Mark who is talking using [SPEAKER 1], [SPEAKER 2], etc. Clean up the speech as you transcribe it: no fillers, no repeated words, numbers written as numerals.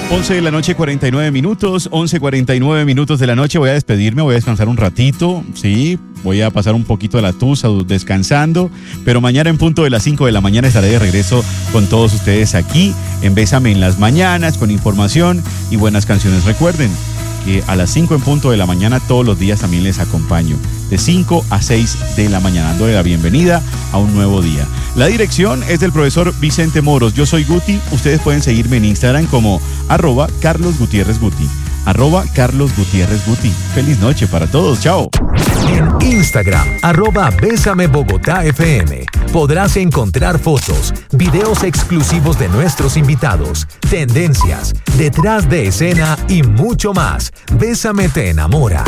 [SPEAKER 1] 11 de la noche, 49 minutos, 11:49 minutos de la noche. Voy a despedirme, voy a descansar un ratito, sí, voy a pasar un poquito de la tusa descansando, pero mañana en punto de las 5 de la mañana estaré de regreso con todos ustedes aquí en Bésame en las Mañanas, con información y buenas canciones. Recuerden que a las 5 en punto de la mañana todos los días también les acompaño, de 5 a 6 de la mañana, dándole la bienvenida a un nuevo día. La dirección es del profesor Vicente Moros. Yo soy Guti. Ustedes pueden seguirme en Instagram como @CarlosGutierrezGuti. @CarlosGutierrezGuti. Feliz noche para todos. Chao.
[SPEAKER 2] En Instagram, @BésameBogotá_FM. Podrás encontrar fotos, videos exclusivos de nuestros invitados, tendencias, detrás de escena y mucho más. Bésame te enamora.